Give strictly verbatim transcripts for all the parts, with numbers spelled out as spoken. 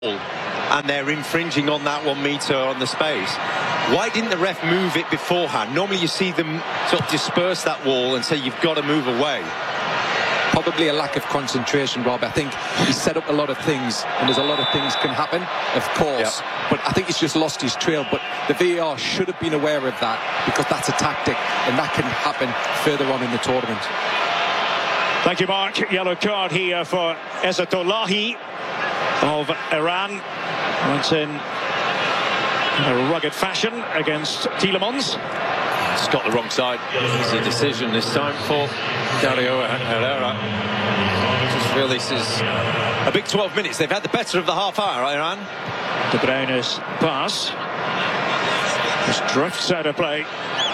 and they're infringing on that one metre on the space. Why didn't the ref move it beforehand? Normally you see them sort of disperse that wall and say you've got to move away. Probably a lack of concentration, Rob. I think he set up a lot of things, and there's a lot of things can happen, of course. Yep. But I think he's just lost his trail. But the V A R should have been aware of that, because that's a tactic, and that can happen further on in the tournament. Thank you, Mark. Yellow card here for Ezatollahi of Iran. Went in in a rugged fashion against Tielemans. It's got the wrong side. It's a decision this time for Dario Herrera. I just feel this is a big twelve minutes. They've had the better of the half hour, Iran. De Bruyne's pass just drifts out of play.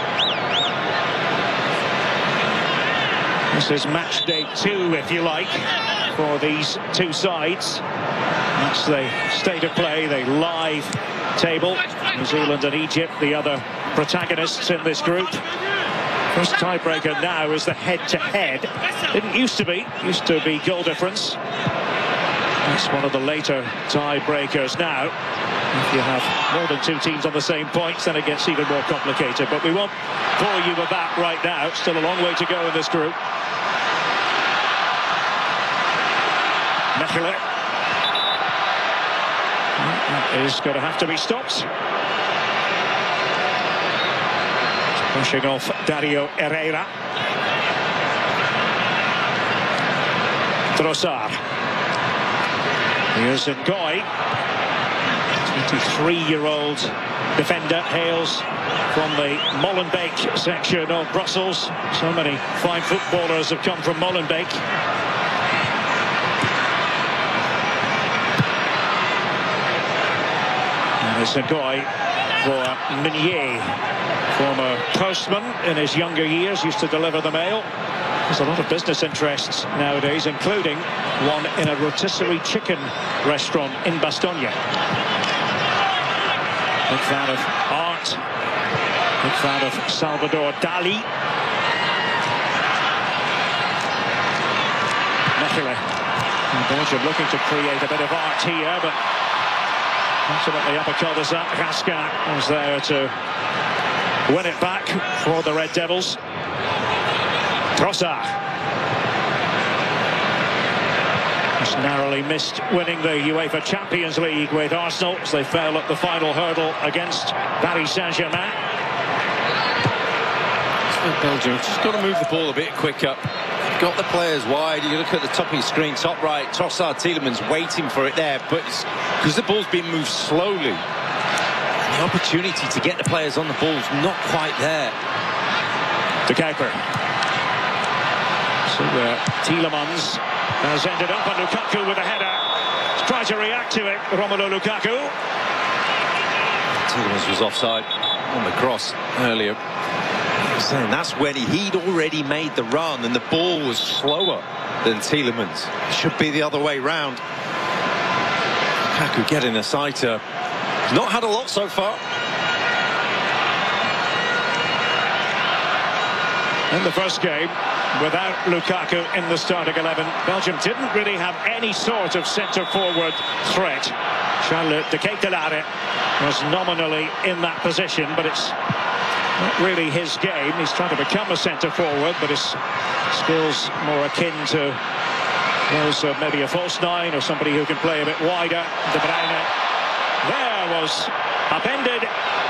This is match day two, if you like, for these two sides. That's the state of play, the live table. New Zealand and Egypt, the other protagonists in this group. First tiebreaker now is the head-to-head. Didn't used to be. Used to be goal difference. That's one of the later tiebreakers now. If you have more than two teams on the same points, then it gets even more complicated. But we won't bore you with that right now. Still a long way to go in this group. Mechelen is going to have to be stopped. Pushing off Dario Herrera. Trossard. Here's Ngoy. twenty-three-year-old defender, hails from the Molenbeek section of Brussels. So many fine footballers have come from Molenbeek. And it's Ngoy for Meunier, former postman in his younger years, used to deliver the mail. There's a lot of business interests nowadays, including one in a rotisserie chicken restaurant in Bastogne. Big fan of art, big fan of Salvador Dali. Mechelen. Belgium looking to create a bit of art here, but ultimately uppercut as that. Raskin was there to win it back for the Red Devils. Trossard. Just narrowly missed winning the UEFA Champions League with Arsenal as they fell at the final hurdle against Paris Saint-Germain. Belgium just got to move the ball a bit quicker. Got the players wide. You look at the top of your screen, top right, Trossard, Tielemans waiting for it there, but because the ball's being moved slowly, the opportunity to get the players on the ball is not quite there. De Kuiper. So uh, Tielemans has ended up on Lukaku with a header. He's tried to react to it, Romelu Lukaku. Tielemans was offside on the cross earlier. Saying that's when he, he'd already made the run and the ball was slower than Tielemans. It should be the other way round. Lukaku getting a sighter. Not had a lot so far. In the first game, without Lukaku in the starting eleven, Belgium didn't really have any sort of centre-forward threat. Charles de Ketelaere was nominally in that position, but it's not really his game. He's trying to become a centre-forward, but his skills more akin to those of maybe a false nine or somebody who can play a bit wider. De Bruyne there was upended.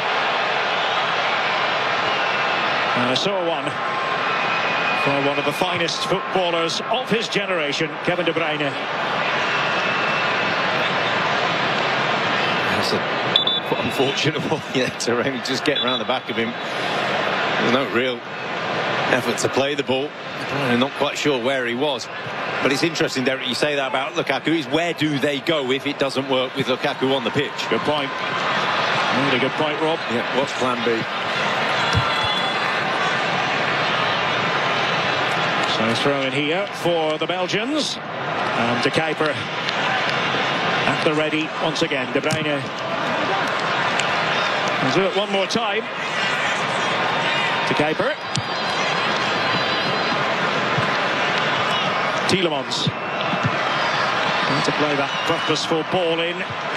And I saw one for one of the finest footballers of his generation, Kevin De Bruyne. That's a unfortunate one, yeah, to really just get around the back of him. There's no real effort to play the ball. I'm not quite sure where he was. But it's interesting, Derek, you say that about Lukaku, is where do they go if it doesn't work with Lukaku on the pitch? Good point. Really good point, Rob. Yeah, what's plan B? So throw in here for the Belgians. And De Kuiper at the ready once again. De Bruyne will do it one more time. De Kuiper. Tielemans. to play that purposeful ball in.